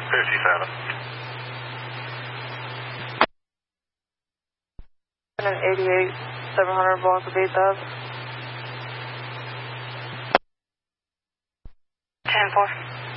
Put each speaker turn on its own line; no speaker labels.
57.
And an 88, 700 block of 8,000.
10-4.